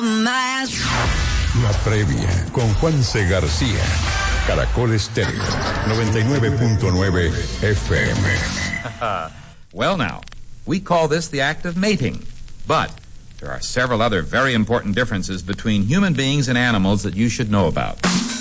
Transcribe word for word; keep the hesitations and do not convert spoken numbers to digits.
más. La previa con Juanse García. Caracol Estéreo noventa y nueve punto nueve F M. Well, now, we call this the act of mating, but there are several other very important differences between human beings and animals that you should know about.